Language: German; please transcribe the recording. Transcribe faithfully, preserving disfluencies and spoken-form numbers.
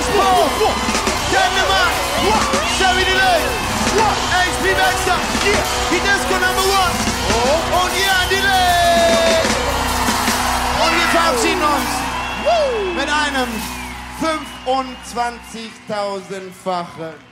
Four, Denmark, Sherry Delay, H P Baxter, die Disco Number One und Jan Delay. Und wir verabschieden uns mit einem fünfundzwanzigtausendfachen